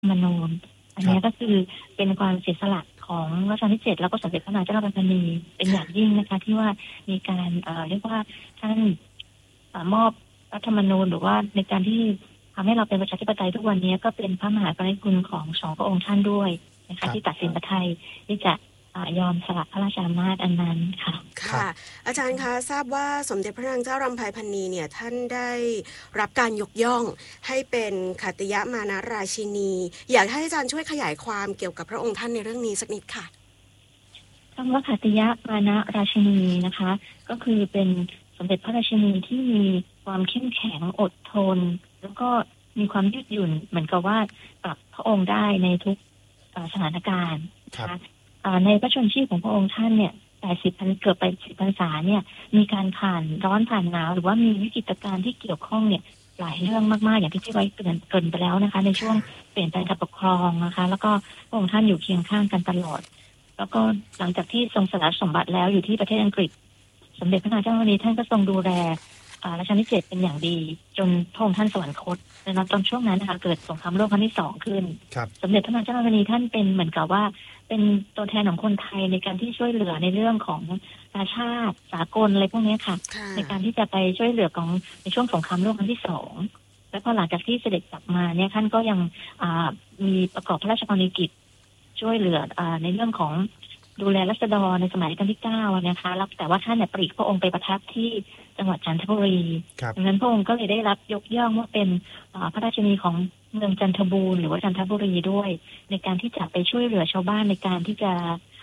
มนูญอันนี้ก็คือเป็นความเสียสละของรัชกาลที่7แล้วก็สมเด็จพระนางเจ้าพระบรมเป็นอย่างยิ่งนะคะที่ว่ามีการเรียกว่าท่านมอบรัฐธรรมนูญหรือว่าในการที่ทำให้เราเป็นประชาธิปไตยทุกวันนี้ก็เป็นพระมหากรุณาธิคุณของสองพระองค์ท่านด้วยนะคะที่ตัดสินพระทัยที่จะยอมสละพระราชอำนาจอันนั้นค่ะค่ะอาจารย์คะทราบว่าสมเด็จพระนางเจ้ารำไพพรรณีเนี่ยท่านได้รับการยกย่องให้เป็นขัตติยมานะราชินีอยากให้อาจารย์ช่วยขยายความเกี่ยวกับพระองค์ท่านในเรื่องนี้สักนิดค่ะคำว่าขัตติยมานะราชินีนะคะก็คือเป็นสมเด็จพระราชินีที่มีความเข้มแข็งอดทนแล้วก็มีความยืดหยุ่นเหมือนกับว่าปรับพระองค์ได้ในทุกสถานการณ์นะคะในพระชนชีพของพระองค์ท่านเนี่ยเกือบ80 พรรษาเนี่ยมีการผ่านร้อนผ่านหนาวหรือว่ามีวิกฤตการณ์ที่เกี่ยวข้องเนี่ยหลายเรื่องมากๆอย่างที่ไว้เกริ่นไปแล้วนะคะในช่วงเปลี่ยนแปลงการปกครองนะคะแล้วก็พระองค์ท่านอยู่เคียงข้างกันตลอดแล้วก็หลังจากที่ทรงสละสมบัติแล้วอยู่ที่ประเทศอังกฤษสมเด็จพระนางเจ้าพระบรมท่านก็ทรงดูแลรัชกาลที่7เป็นอย่างดีจนพระองค์ท่านสวรรคตในตอนช่วงนั้นนะคะเกิดสงครามโลกครั้งที่2ขึ้นสมเด็จพระนางเจ้าพระบรมท่านเป็นเหมือนกับว่าเป็นตัวแทนของคนไทยในการที่ช่วยเหลือในเรื่องของนานาชาติสากลอะไรพวกนี้ค่ะในการที่จะไปช่วยเหลือของในช่วงสงครามโลกครั้งที่2แล้วพอหลังจากที่เสด็จกลับมาเนี่ยท่านก็ยังมีประกอบพระราชกรณียกิจช่วยเหลือในเรื่องของดูแลราษฎรในสมัยรัชกาลที่9นะคะแล้วแต่ว่าท่านเนี่ยปลีกพระองค์ไปประทับที่จังหวัดจันทบุรีดังนั้นพระองค์ก็เลยได้รับยกย่องว่าเป็นพระราชินีของเมืองจันทบูรณ์หรือว่าจันทบุรีด้วยในการที่จะไปช่วยเหลือชาวบ้านในการที่จะ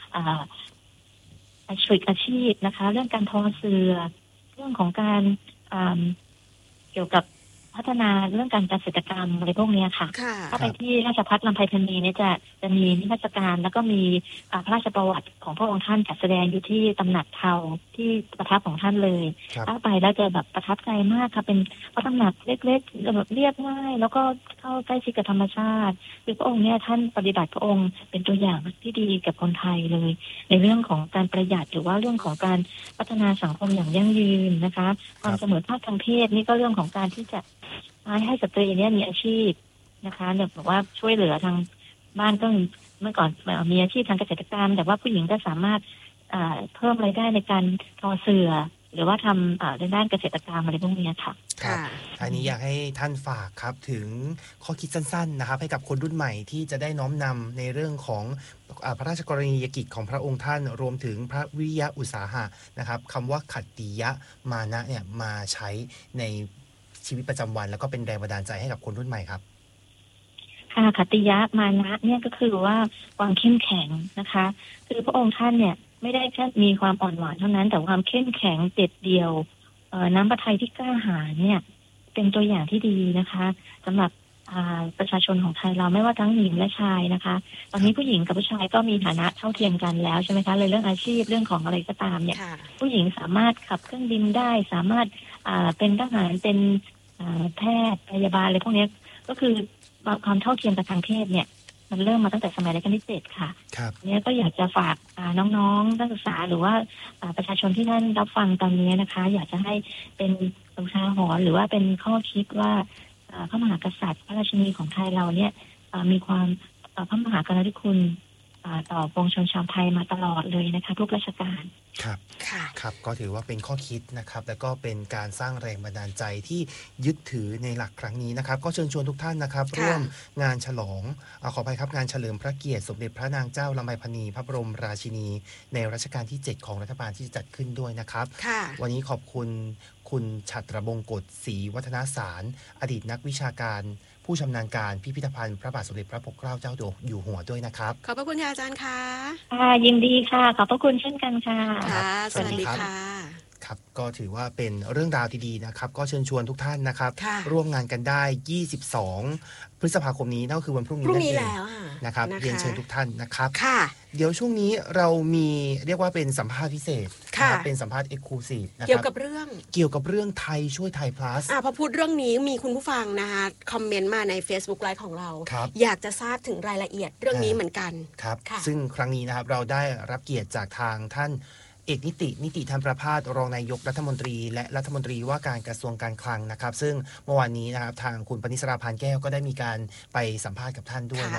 ฝึกอาชีพนะคะเรื่องการทอเสื้อเรื่องของการเกี่ยวกับพัฒนาเรื่องการเกษตรกรรมอะไรพวกนี้ค่ะถ้าไปที่ราชภัฏลำไพพรรณีเนี่ยจะมีนิทรรศการแล้วก็มีพระราชประวัติของพระองค์ท่านจัดแสดงอยู่ที่ตำหนักเทาที่ประทับของท่านเลยถ้าไปแล้วจะแบบประทับใจมากค่ะเป็นพระตำหนักเล็กๆแบบเรียบง่ายแล้วก็เข้าใกล้ชิดกับธรรมชาติคือพระองค์เนี่ยท่านปฏิบัติพระองค์เป็นตัวอย่างที่ดีกับคนไทยเลยในเรื่องของการประหยัดหรือว่าเรื่องของการพัฒนาสังคมอย่างยั่งยืนนะคะความเสมอภาคทางเพศนี่ก็เรื่องของการที่จะให้สตรีเนี่ยมีอาชีพนะคะเนี่ยบอกว่าช่วยเหลือทางบ้านก็เมื่อก่อนมีอาชีพทางเกษตรกรรมแต่ว่าผู้หญิงก็สามารถเพิ่มรายได้ในการทอเสื้อหรือว่าทำในด้านเกษตรกรรมอะไรพวกนี้ค่ะครับอันนี้อยากให้ท่านฝากครับถึงข้อคิดสั้นๆนะครับให้กับคนรุ่นใหม่ที่จะได้น้อมนำในเรื่องของพระราชกรณียกิจของพระองค์ท่านรวมถึงพระวิริยะอุตสาหะนะครับคำว่าขัตติยมานะเนี่ยมาใช้ในชีวิตประจำวันแล้วก็เป็นแรงบันดาลใจให้กับคนรุ่นใหม่ครับค่ะขัตติยมานะเนี่ยก็คือว่าความเข้มแข็งนะคะคือพระองค์ท่านเนี่ยไม่ได้แค่มีความอ่อนหวานเท่านั้นแต่ความเข้มแข็งเด็ดเดี่ยวน้ำพระทัยที่กล้าหาญเนี่ยเป็นตัวอย่างที่ดีนะคะสำหรับประชาชนของไทยเราไม่ว่าทั้งหญิงและชายนะคะตอนนี้ผู้หญิงกับผู้ชายก็มีฐานะเท่าเทียมกันแล้วใช่ไหมคะเลยเรื่องอาชีพเรื่องของอะไรก็ตามเนี่ยผู้หญิงสามารถขับเครื่องบินได้สามารถเป็นทหารเป็นแพทย์พยาบาลอะไรพวกนี้ก็คือความเท่าเทียมกับทางเพศเนี่ยมันเริ่มมาตั้งแต่สมัยรัชกาลที่7ค่ะเนี่ยก็อยากจะฝากน้องๆนักศึกษาหรือว่าประชาชนที่ท่านรับฟังตอนนี้นะคะอยากจะให้เป็นอุทาหรณ์หรือว่าเป็นข้อคิดว่าพระมหากษัตริย์พระราชินีของไทยเราเนี่ยมีความพระมหากรุณาธิคุณต่อปวงชนชาวไทยมาตลอดเลยนะคะทุกราชการครับครับก็ถือว่าเป็นข้อคิดนะครับแล้วก็เป็นการสร้างแรงบันดาลใจที่ยึดถือในหลักครั้งนี้นะครับก็เชิญชวนทุกท่านนะครับร่วมงานฉลองขออภัยครับงานเฉลิมพระเกียรติสมเด็จพระนางเจ้าลำไพพรรณีพระบรมราชินีในรัชกาลที่7ของรัฐบาลที่จะจัดขึ้นด้วยนะครับวันนี้ขอบคุณคุณฉัตรบงกตศรีวัฒนสารอดีตนักวิชาการผู้ชำนาญการพิพิธภัณฑ์พระบาทสมเด็จพระปกเกล้าเจ้าอยู่หัวด้วยนะครับขอบพระคุณค่ะอาจารย์ค่ะยินดีค่ะขอบพระคุณเช่นกันค่ะสวัสดีค่ะครับก็ถือว่าเป็นเรื่องราวดีๆนะครับก็เชิญชวนทุกท่านนะครับร่วมงานกันได้22พฤษภาคมนี้นั่นก็คือวันพรุ่งนี้แล้วนะครับเรียนเชิญทุกท่านนะครับเดี๋ยวช่วงนี้เรามีเรียกว่าเป็นสัมภาษณ์พิเศษเป็นสัมภาษณ์ Exclusive นะครับเกี่ยวกับเรื่องไทยช่วยไทย plus พอพูดเรื่องนี้มีคุณผู้ฟังนะคะคอมเมนต์มาใน Facebook Live ของเราอยากจะทราบถึงรายละเอียดเรื่องนี้เหมือนกันครับซึ่งครั้งนี้นะครับเราได้รับเกียรติจากทางท่านเอกนิติธรรมประภาสรองนายกรัฐมนตรีและรัฐมนตรีว่าการกระทรวงการคลังนะครับซึ่งเมื่อวานนี้นะครับทางคุณปณิสราพานแก้วก็ได้มีการไปสัมภาษณ์กับท่านด้วย